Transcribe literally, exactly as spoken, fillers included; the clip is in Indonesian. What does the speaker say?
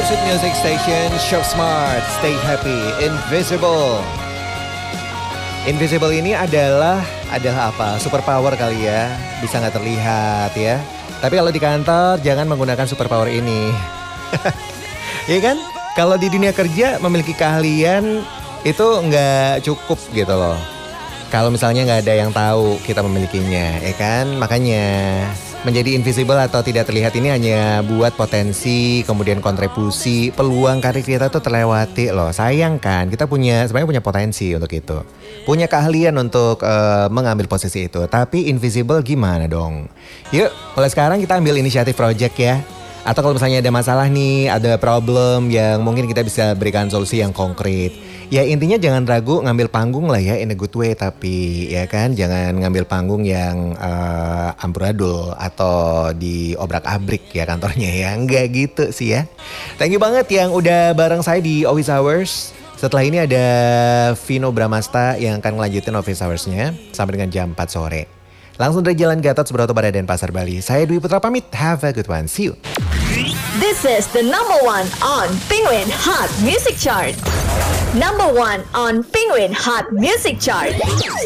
Your Sweet Music Station, Shop Smart, Stay Happy, Invisible. Invisible ini adalah adalah apa? Superpower kali ya, bisa nggak terlihat ya. Tapi kalau di kantor jangan menggunakan superpower ini. Iya kan? Kalau di dunia kerja memiliki keahlian itu nggak cukup gitu loh. Kalau misalnya nggak ada yang tahu kita memilikinya, ya kan? Makanya menjadi invisible atau tidak terlihat ini hanya buat potensi, kemudian kontribusi, peluang karir kita tuh terlewati loh. Sayang kan, kita punya sebenarnya punya potensi untuk itu. Punya keahlian untuk uh, mengambil posisi itu. Tapi invisible gimana dong? Yuk, mulai sekarang kita ambil inisiatif project ya. Atau kalau misalnya ada masalah nih, ada problem yang mungkin kita bisa berikan solusi yang konkret. Ya intinya jangan ragu ngambil panggung lah ya, in a good way. Tapi ya kan jangan ngambil panggung yang uh, amburadul atau di obrak-abrik ya kantornya ya. Enggak gitu sih ya. Thank you banget yang udah bareng saya di Office Hours. Setelah ini ada Vino Bramasta yang akan ngelanjutin Office Hours-nya sampai dengan jam empat sore. Langsung dari Jalan Gatot Subroto pada Denpasar, Bali. Saya Dwi Putra pamit. Have a good one. See you. This is the number one on Penguin Hot Music Chart. Number one on Penguin Hot Music Chart.